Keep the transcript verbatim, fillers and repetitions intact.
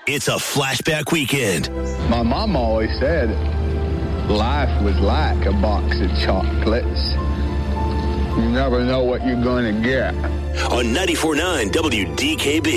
It's a flashback weekend. My mom always said life was like a box of chocolates. You never know what you're going to get. On ninety-four point nine W D K B.